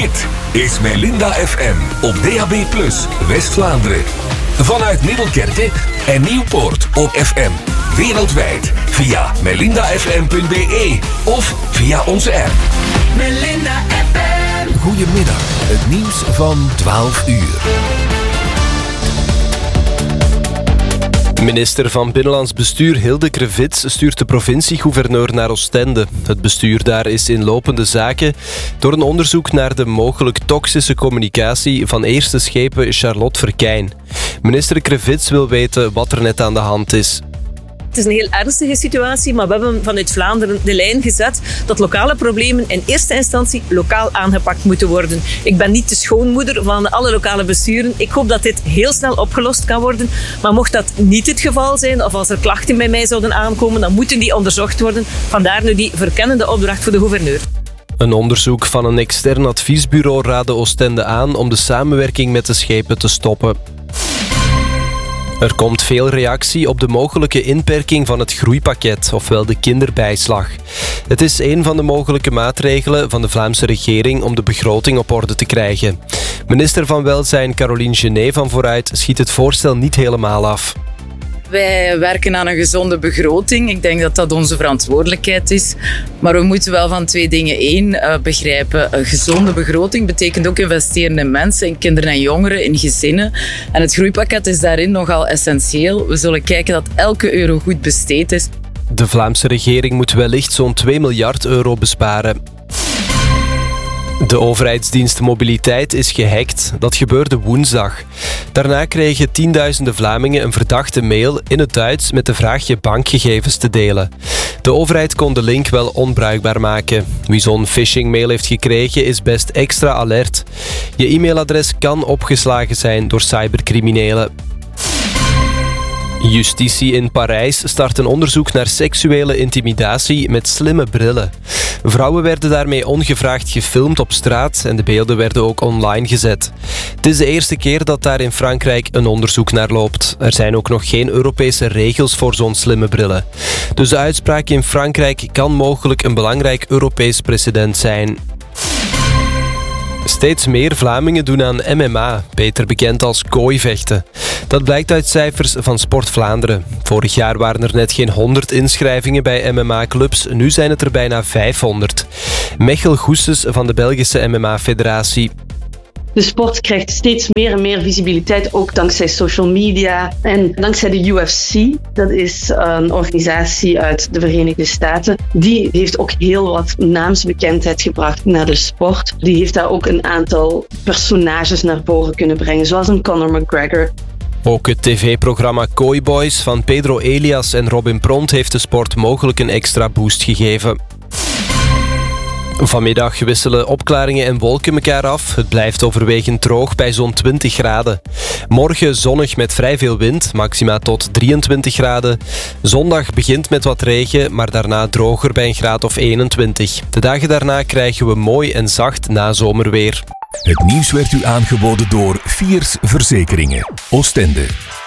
Dit is Melinda FM op DAB+, West-Vlaanderen. Vanuit Middelkerke en Nieuwpoort op FM. Wereldwijd via melindafm.be of via onze app. Melinda FM. Goedemiddag, het nieuws van 12 uur. Minister van Binnenlands Bestuur Hilde Krevits stuurt de provincie-gouverneur naar Oostende. Het bestuur daar is in lopende zaken door een onderzoek naar de mogelijk toxische communicatie van eerste schepen Charlotte Verkijn. Minister Krevits wil weten wat er net aan de hand is. Het is een heel ernstige situatie, maar we hebben vanuit Vlaanderen de lijn gezet dat lokale problemen in eerste instantie lokaal aangepakt moeten worden. Ik ben niet de schoonmoeder van alle lokale besturen. Ik hoop dat dit heel snel opgelost kan worden. Maar mocht dat niet het geval zijn, of als er klachten bij mij zouden aankomen, dan moeten die onderzocht worden. Vandaar nu die verkennende opdracht voor de gouverneur. Een onderzoek van een extern adviesbureau raadde Oostende aan om de samenwerking met de schepen te stoppen. Er komt veel reactie op de mogelijke inperking van het groeipakket, ofwel de kinderbijslag. Het is een van de mogelijke maatregelen van de Vlaamse regering om de begroting op orde te krijgen. Minister van Welzijn Caroline Genet van Vooruit schiet het voorstel niet helemaal af. Wij werken aan een gezonde begroting. Ik denk dat dat onze verantwoordelijkheid is. Maar we moeten wel van twee dingen. Eén, begrijpen. Een gezonde begroting betekent ook investeren in mensen, in kinderen en jongeren, in gezinnen. En het groeipakket is daarin nogal essentieel. We zullen kijken dat elke euro goed besteed is. De Vlaamse regering moet wellicht zo'n 2 miljard euro besparen. De overheidsdienst Mobiliteit is gehackt. Dat gebeurde woensdag. Daarna kregen tienduizenden Vlamingen een verdachte mail in het Duits met de vraag je bankgegevens te delen. De overheid kon de link wel onbruikbaar maken. Wie zo'n phishing-mail heeft gekregen is best extra alert. Je e-mailadres kan opgeslagen zijn door cybercriminelen. Justitie in Parijs start een onderzoek naar seksuele intimidatie met slimme brillen. Vrouwen werden daarmee ongevraagd gefilmd op straat en de beelden werden ook online gezet. Het is de eerste keer dat daar in Frankrijk een onderzoek naar loopt. Er zijn ook nog geen Europese regels voor zo'n slimme brillen. Dus de uitspraak in Frankrijk kan mogelijk een belangrijk Europees precedent zijn. Steeds meer Vlamingen doen aan MMA, beter bekend als kooivechten. Dat blijkt uit cijfers van Sport Vlaanderen. Vorig jaar waren er net geen 100 inschrijvingen bij MMA-clubs, nu zijn het er bijna 500. Mechel Goesses van de Belgische MMA-federatie. De sport krijgt steeds meer en meer visibiliteit, ook dankzij social media en dankzij de UFC. Dat is een organisatie uit de Verenigde Staten. Die heeft ook heel wat naamsbekendheid gebracht naar de sport. Die heeft daar ook een aantal personages naar voren kunnen brengen, zoals een Conor McGregor. Ook het tv-programma Kooi Boys van Pedro Elias en Robin Pront heeft de sport mogelijk een extra boost gegeven. Vanmiddag wisselen opklaringen en wolken elkaar af. Het blijft overwegend droog bij zo'n 20 graden. Morgen zonnig met vrij veel wind, maxima tot 23 graden. Zondag begint met wat regen, maar daarna droger bij een graad of 21. De dagen daarna krijgen we mooi en zacht nazomerweer. Het nieuws werd u aangeboden door Fiers Verzekeringen. Oostende.